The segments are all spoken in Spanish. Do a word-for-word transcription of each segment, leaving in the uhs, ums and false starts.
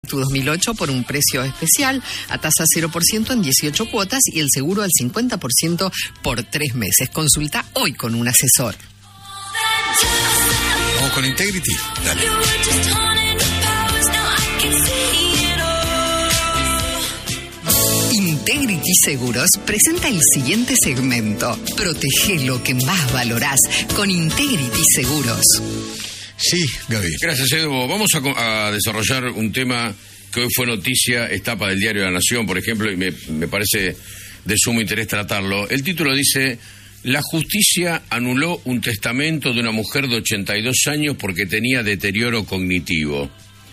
dos mil ocho por un precio especial a tasa cero por ciento en dieciocho cuotas y el seguro al cincuenta por ciento por tres meses. Consulta hoy con un asesor. Vamos con Integrity. Dale. Integrity Seguros presenta el siguiente segmento. Protege lo que más valorás con Integrity Seguros. Sí, Gaby. Gracias, Edu. Vamos a, a desarrollar un tema que hoy fue noticia, etapa del diario La Nación, por ejemplo, y me, me parece de sumo interés tratarlo. El título dice: la justicia anuló un testamento de una mujer de ochenta y dos años porque tenía deterioro cognitivo.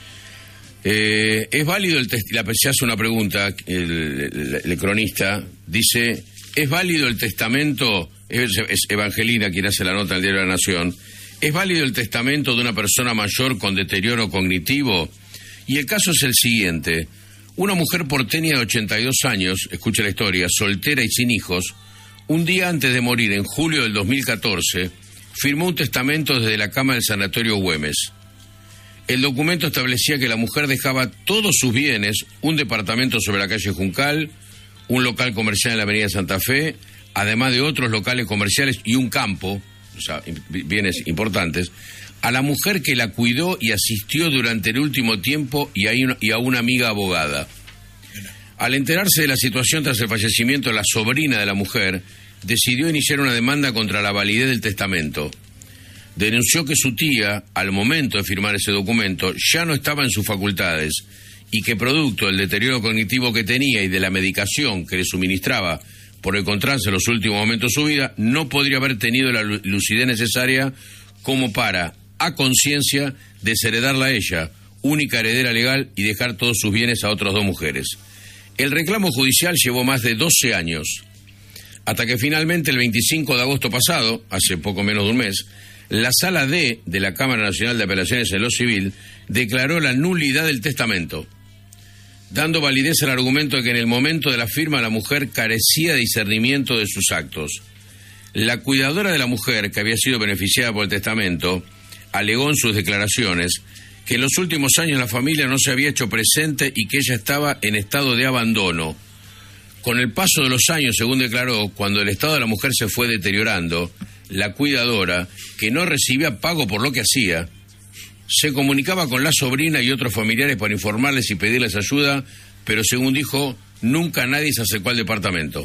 Eh, ¿Es válido el testamento? Se hace una pregunta, el, el, el cronista dice: ¿es válido el testamento? Es, es Evangelina quien hace la nota del diario La Nación. ¿Es válido el testamento de una persona mayor con deterioro cognitivo? Y el caso es el siguiente. Una mujer porteña de ochenta y dos años, escuche la historia, soltera y sin hijos, un día antes de morir, en julio del dos mil catorce, firmó un testamento desde la cama del sanatorio Güemes. El documento establecía que la mujer dejaba todos sus bienes, un departamento sobre la calle Juncal, un local comercial en la avenida Santa Fe, además de otros locales comerciales y un campo, o sea, bienes importantes, a la mujer que la cuidó y asistió durante el último tiempo y a, y a una amiga abogada. Al enterarse de la situación tras el fallecimiento de la sobrina de la mujer, decidió iniciar una demanda contra la validez del testamento. Denunció que su tía, al momento de firmar ese documento, ya no estaba en sus facultades y que producto del deterioro cognitivo que tenía y de la medicación que le suministraba por encontrarse en los últimos momentos de su vida, no podría haber tenido la lucidez necesaria como para, a conciencia, desheredarla a ella, única heredera legal, y dejar todos sus bienes a otras dos mujeres. El reclamo judicial llevó más de doce años, hasta que finalmente el veinticinco de agosto pasado, hace poco menos de un mes, la Sala D de la Cámara Nacional de Apelaciones en lo Civil declaró la nulidad del testamento, dando validez al argumento de que en el momento de la firma la mujer carecía de discernimiento de sus actos. La cuidadora de la mujer, que había sido beneficiada por el testamento, alegó en sus declaraciones que en los últimos años la familia no se había hecho presente y que ella estaba en estado de abandono. Con el paso de los años, según declaró, cuando el estado de la mujer se fue deteriorando, la cuidadora, que no recibía pago por lo que hacía, se comunicaba con la sobrina y otros familiares para informarles y pedirles ayuda, pero según dijo, nunca nadie se acercó al departamento.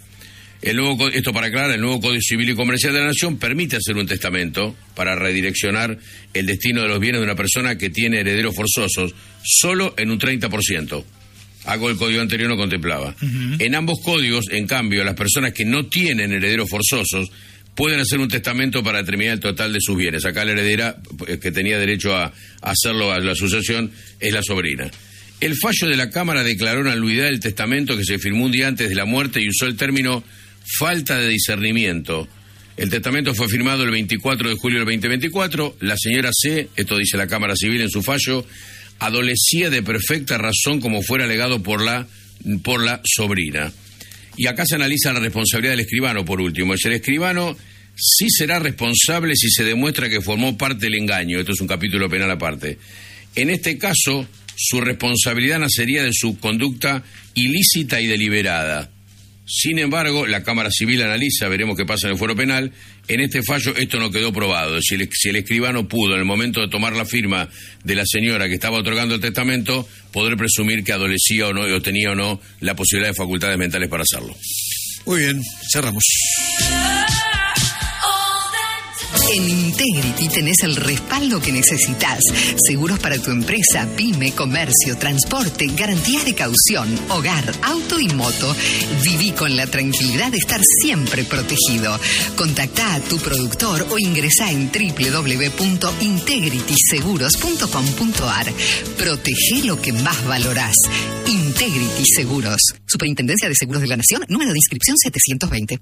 El nuevo, esto para aclarar, el nuevo Código Civil y Comercial de la Nación permite hacer un testamento para redireccionar el destino de los bienes de una persona que tiene herederos forzosos solo en un treinta por ciento. Algo el código anterior no contemplaba. Uh-huh. En ambos códigos, en cambio, las personas que no tienen herederos forzosos pueden hacer un testamento para determinar el total de sus bienes. Acá la heredera que tenía derecho a hacerlo a la sucesión es la sobrina. El fallo de la Cámara declaró la nulidad del testamento que se firmó un día antes de la muerte y usó el término falta de discernimiento. El testamento fue firmado el veinticuatro de julio del veinte veinticuatro. La señora C, esto dice la Cámara Civil en su fallo, adolecía de perfecta razón como fuera alegado por la, por la sobrina. Y acá se analiza la responsabilidad del escribano, por último. Es el escribano sí será responsable si se demuestra que formó parte del engaño. Esto es un capítulo penal aparte. En este caso, su responsabilidad nacería de su conducta ilícita y deliberada. Sin embargo, la Cámara Civil analiza, veremos qué pasa en el fuero penal. En este fallo esto no quedó probado. Si el, si el escribano pudo, en el momento de tomar la firma de la señora que estaba otorgando el testamento, poder presumir que adolecía o no, o tenía o no la posibilidad de facultades mentales para hacerlo. Muy bien, cerramos. En Integrity tenés el respaldo que necesitas. Seguros para tu empresa, pyme, comercio, transporte, garantías de caución, hogar, auto y moto. Viví con la tranquilidad de estar siempre protegido. Contactá a tu productor o ingresá en doble u doble u doble u punto integrity seguros punto com punto a r. Protege lo que más valorás. Integrity Seguros. Superintendencia de Seguros de la Nación, número de inscripción setecientos veinte.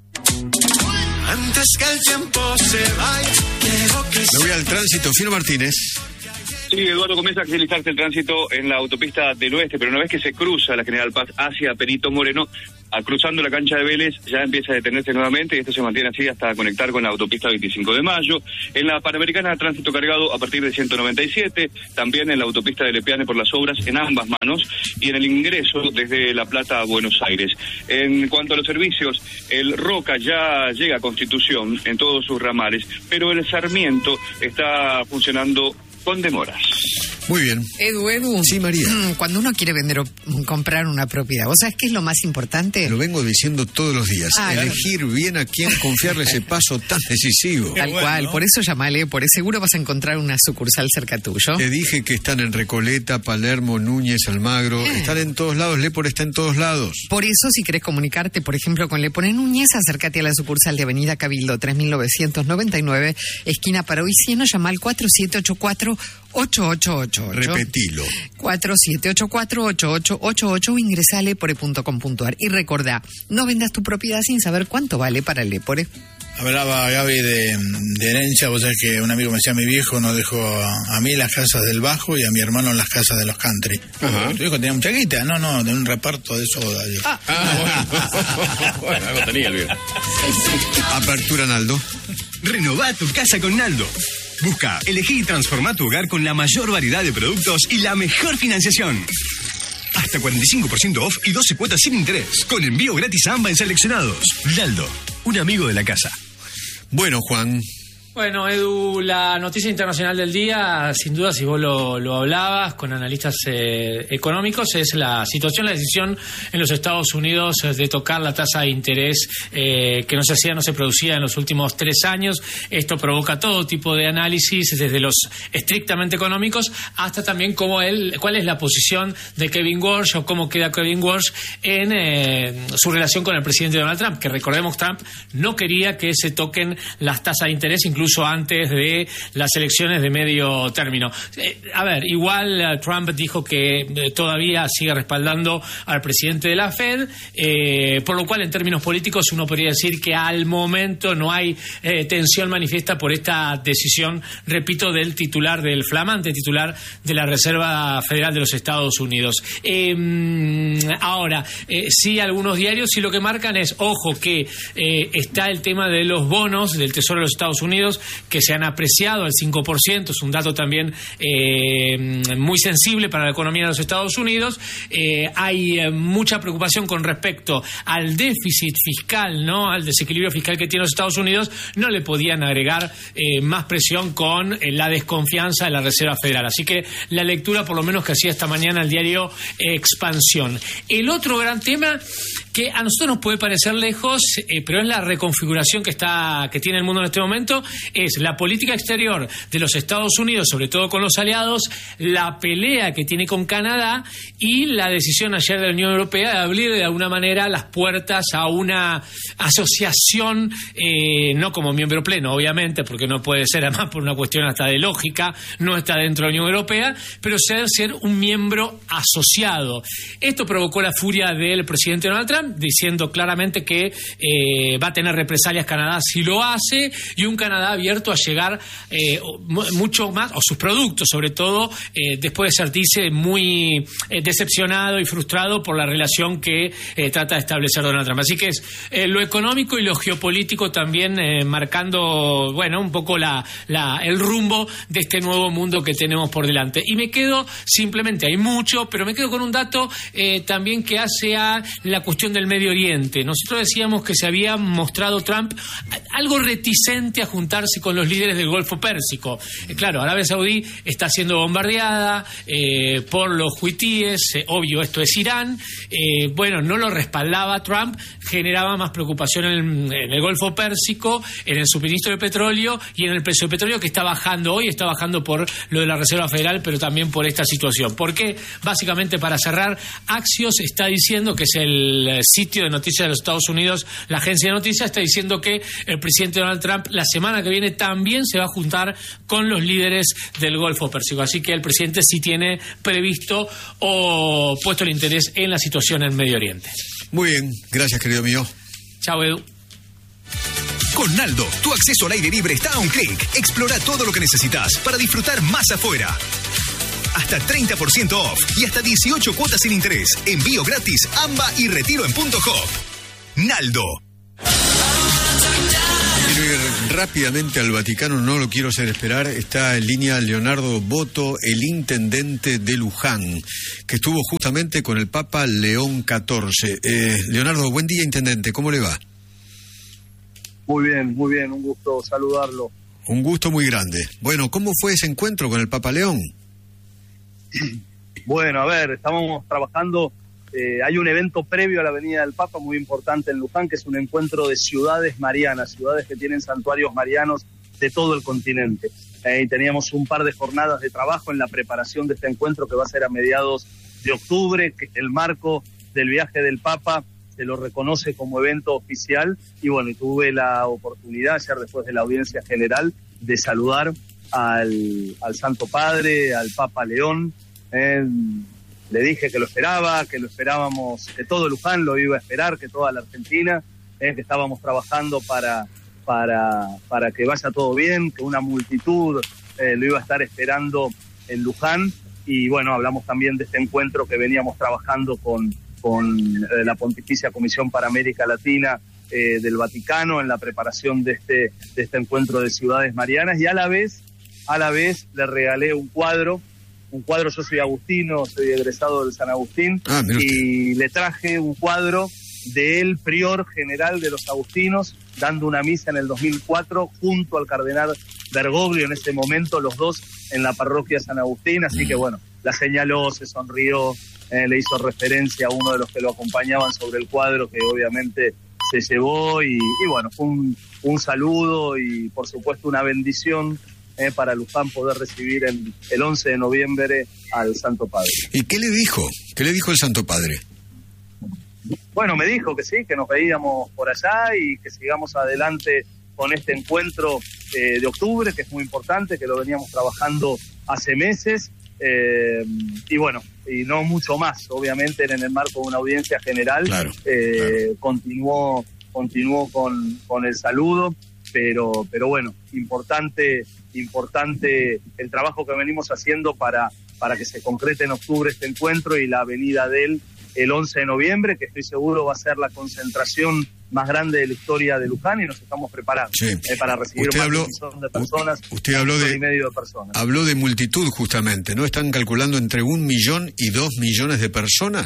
Antes que el tiempo se vaya, quiero que Me voy al tránsito. Fino Martínez. Sí, Eduardo, comienza a agilizarse el tránsito en la autopista del oeste, pero una vez que se cruza la General Paz hacia Perito Moreno, a cruzando la cancha de Vélez, ya empieza a detenerse nuevamente y esto se mantiene así hasta conectar con la autopista veinticinco de mayo. En la Panamericana, tránsito cargado a partir de ciento noventa y siete, también en la autopista de Lepiane por las obras en ambas manos y en el ingreso desde La Plata a Buenos Aires. En cuanto a los servicios, el Roca ya llega a Constitución en todos sus ramales, pero el Sarmiento está funcionando con demoras. Muy bien. Edu, Edu. Sí, María. Cuando uno quiere vender o comprar una propiedad, ¿vos sabés qué es lo más importante? Lo vengo diciendo todos los días. Ah, Elegir claro. bien a quién confiarle ese paso tan decisivo. Tal bueno, cual, ¿no? Por eso llamale, por seguro vas a encontrar una sucursal cerca tuyo. Te dije que están en Recoleta, Palermo, Núñez, Almagro. Eh. Están en todos lados. Lepore está en todos lados. Por eso, si querés comunicarte, por ejemplo, con Lepore Núñez, acércate a la sucursal de Avenida Cabildo tres mil novecientos noventa y nueve, esquina Paraguay Cieno, llama al cuatro siete ocho cuatro ocho ocho ocho ocho. Repetilo. cuatro siete ocho cuatro ocho ocho ocho ocho o ingresa a lepore punto com punto ar. Y recordá, no vendas tu propiedad sin saber cuánto vale para el Lepore. Hablaba Gaby de, de herencia, vos sabés que un amigo me decía, mi viejo nos dejó a, a mí las casas del Bajo y a mi hermano las casas de los country. Ajá. Tu viejo tenía mucha guita, no, no, de un reparto de soda. Ah, ah bueno. Bueno, algo tenía el viejo. Apertura, Naldo. Renová tu casa con Naldo. Busca, elegí y transformá tu hogar con la mayor variedad de productos y la mejor financiación. Hasta cuarenta y cinco por ciento off y doce cuotas sin interés. Con envío gratis a ambas en seleccionados. Naldo, un amigo de la casa. Bueno, Juan. Bueno, Edu, la noticia internacional del día, sin duda, si vos lo, lo hablabas con analistas eh, económicos, es la situación, la decisión en los Estados Unidos de tocar la tasa de interés eh, que no se hacía, no se producía en los últimos tres años. Esto provoca todo tipo de análisis, desde los estrictamente económicos hasta también cómo él, cuál es la posición de Kevin Walsh o cómo queda Kevin Walsh en eh, su relación con el presidente Donald Trump, que recordemos, Trump no quería que se toquen las tasas de interés, incluso antes de las elecciones de medio término. Eh, a ver, igual uh, Trump dijo que eh, todavía sigue respaldando al presidente de la Fed, eh, por lo cual en términos políticos uno podría decir que al momento no hay eh, tensión manifiesta por esta decisión, repito, del titular, del flamante titular de la Reserva Federal de los Estados Unidos. Eh, ahora, eh, sí, algunos diarios sí lo que marcan es, ojo, que eh, está el tema de los bonos del Tesoro de los Estados Unidos, que se han apreciado al cinco por ciento, es un dato también eh, muy sensible para la economía de los Estados Unidos. Eh, hay eh, mucha preocupación con respecto al déficit fiscal, ¿no? Al desequilibrio fiscal que tiene los Estados Unidos. No le podían agregar eh, más presión con eh, la desconfianza de la Reserva Federal. Así que la lectura, por lo menos que hacía esta mañana el diario eh, Expansión. El otro gran tema que a nosotros nos puede parecer lejos, eh, pero es la reconfiguración que está que tiene el mundo en este momento, es la política exterior de los Estados Unidos, sobre todo con los aliados, la pelea que tiene con Canadá y la decisión ayer de la Unión Europea de abrir de alguna manera las puertas a una asociación, eh, no como miembro pleno, obviamente, porque no puede ser, además por una cuestión hasta de lógica, no está dentro de la Unión Europea, pero ser, ser un miembro asociado. Esto provocó la furia del presidente Donald Trump, diciendo claramente que eh, va a tener represalias Canadá si lo hace, y un Canadá abierto a llegar eh, mucho más, o sus productos sobre todo, eh, después de sentirse muy eh, decepcionado y frustrado por la relación que eh, trata de establecer Donald Trump. Así que es eh, lo económico y lo geopolítico también eh, marcando, bueno, un poco la, la, el rumbo de este nuevo mundo que tenemos por delante. Y me quedo, simplemente hay mucho, pero me quedo con un dato eh, también que hace a la cuestión del Medio Oriente. Nosotros decíamos que se había mostrado Trump algo reticente a juntarse con los líderes del Golfo Pérsico. Eh, claro, Arabia Saudí está siendo bombardeada eh, por los huitíes, eh, obvio, esto es Irán. Eh, bueno, no lo respaldaba Trump, generaba más preocupación en, en el Golfo Pérsico, en el suministro de petróleo y en el precio de petróleo, que está bajando hoy, está bajando por lo de la Reserva Federal, pero también por esta situación. Porque, básicamente, para cerrar, Axios está diciendo, que es el sitio de noticias de los Estados Unidos, la agencia de noticias, está diciendo que el presidente Donald Trump la semana que viene también se va a juntar con los líderes del Golfo Pérsico. Así que el presidente sí tiene previsto o puesto el interés en la situación en Medio Oriente. Muy bien, gracias, querido mío. Chao, Edu. Con Naldo, tu acceso al aire libre está a un clic. Explora todo lo que necesitas para disfrutar más afuera. hasta treinta por ciento off y hasta dieciocho cuotas sin interés. Envío gratis, AMBA y retiro en punto hop. Naldo. Quiero ir rápidamente al Vaticano, no lo quiero hacer esperar. Está en línea Leonardo Boto, el intendente de Luján, que estuvo justamente con el Papa León catorce. Eh, Leonardo, buen día, intendente, ¿cómo le va? Muy bien, muy bien, un gusto saludarlo. Un gusto muy grande. Bueno, ¿cómo fue ese encuentro con el Papa León? Bueno, a ver, estamos trabajando, eh, hay un evento previo a la Venida del Papa muy importante en Luján, que es un encuentro de ciudades marianas, ciudades que tienen santuarios marianos de todo el continente. Eh, y teníamos un par de jornadas de trabajo en la preparación de este encuentro que va a ser a mediados de octubre, que el marco del viaje del Papa se lo reconoce como evento oficial, y bueno, y tuve la oportunidad ayer, después de la audiencia general, de saludar al, al Santo Padre, al Papa León. Eh, le dije que lo esperaba, que lo esperábamos, que todo Luján lo iba a esperar, que toda la Argentina, eh, que estábamos trabajando para, para, para que vaya todo bien, que una multitud eh, lo iba a estar esperando en Luján. Y bueno, hablamos también de este encuentro que veníamos trabajando con con eh, la Pontificia Comisión para América Latina eh, del Vaticano en la preparación de este de este encuentro de ciudades marianas, y a la vez a la vez le regalé un cuadro, un cuadro, yo soy agustino, soy egresado del San Agustín, ah, y le traje un cuadro del prior general de los agustinos dando una misa en el dos mil cuatro junto al cardenal Bergoglio, en ese momento los dos en la parroquia San Agustín, así que bueno, la señaló, se sonrió, Eh, le hizo referencia a uno de los que lo acompañaban sobre el cuadro, que obviamente se llevó, y, y bueno, fue un, un saludo y por supuesto una bendición eh, para Luján poder recibir en, el once de noviembre al Santo Padre. ¿Y qué le dijo? ¿Qué le dijo el Santo Padre? Bueno, me dijo que sí, que nos veíamos por allá y que sigamos adelante con este encuentro eh, de octubre, que es muy importante, que lo veníamos trabajando hace meses. Eh, y bueno, y no mucho más, obviamente en el marco de una audiencia general, claro, eh, claro. continuó continuó con, con el saludo, pero pero bueno, importante importante el trabajo que venimos haciendo para, para que se concrete en octubre este encuentro y la venida de él el once de noviembre, que estoy seguro va a ser la concentración más grande de la historia de Luján, y nos estamos preparando sí. eh, para recibir usted más habló, de un millón de personas. Usted habló de, y medio de personas. Habló de multitud justamente, ¿no? ¿Están calculando entre un millón y dos millones de personas?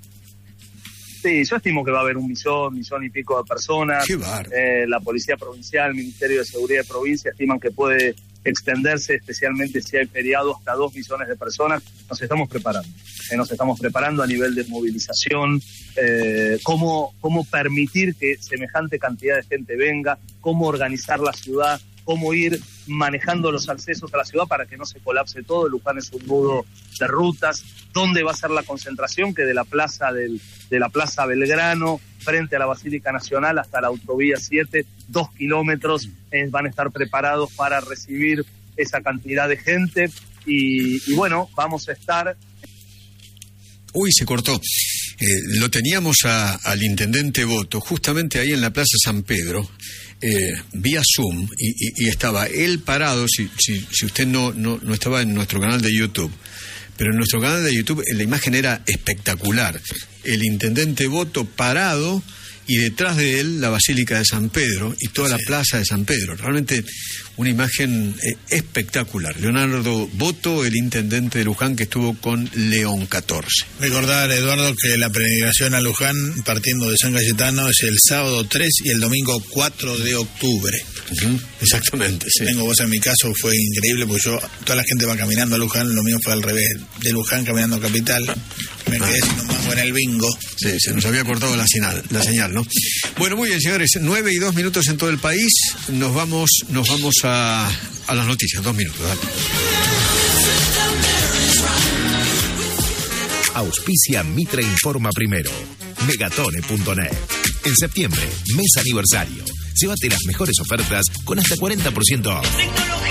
Sí, yo estimo que va a haber un millón, millón y pico de personas. Qué bárbaro. Eh, la Policía Provincial, el Ministerio de Seguridad de Provincia estiman que puede extenderse, especialmente si hay feriado, hasta dos millones de personas. Nos estamos preparando, eh, nos estamos preparando a nivel de movilización, eh, cómo, cómo permitir que semejante cantidad de gente venga, cómo organizar la ciudad, cómo ir manejando los accesos a la ciudad para que no se colapse todo. Luján es un nudo de rutas. ¿Dónde va a ser la concentración? Que de la plaza del, de la plaza Belgrano, frente a la Basílica Nacional, hasta la autovía siete, dos kilómetros, eh, van a estar preparados para recibir esa cantidad de gente. Y, y bueno, vamos a estar... Uy, se cortó. Eh, lo teníamos a, al intendente Boto justamente ahí en la Plaza San Pedro, eh, vía Zoom, y, y, y estaba él parado, si, si, si usted no, no, no estaba en nuestro canal de YouTube, pero en nuestro canal de YouTube la imagen era espectacular. El intendente Boto parado y detrás de él la Basílica de San Pedro y toda sí. la plaza de San Pedro. Realmente una imagen eh, espectacular. Leonardo Boto, el intendente de Luján, que estuvo con León catorce. Recordar, Eduardo, que la peregrinación a Luján, partiendo de San Cayetano, es el sábado tres y el domingo cuatro de octubre. Uh-huh. Exactamente, sí. Tengo vos, en mi caso fue increíble, porque yo, toda la gente va caminando a Luján, lo mío fue al revés, de Luján caminando a Capital, me quedé ah. sin más en el bingo. Sí, se nos había cortado la señal, la señal, ¿no? Bueno, muy bien, señores, nueve y dos minutos en todo el país, nos vamos, nos vamos a, a las noticias, dos minutos, dale. Auspicia Mitre Informa Primero. Megatone punto net. En septiembre, mes aniversario. Llévate las mejores ofertas con hasta cuarenta por ciento off.